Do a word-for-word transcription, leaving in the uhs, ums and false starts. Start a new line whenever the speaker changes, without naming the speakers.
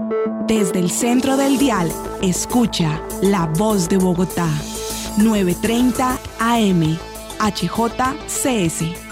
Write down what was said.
Desde el centro del dial, escucha La Voz de Bogotá, novecientos treinta A M, H J C S.